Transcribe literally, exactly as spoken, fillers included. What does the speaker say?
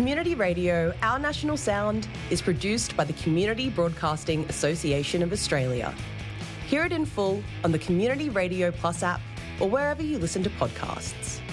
Community Radio, Our National Sound, is produced by the Community Broadcasting Association of Australia. Hear it in full on the Community Radio Plus app or wherever you listen to podcasts.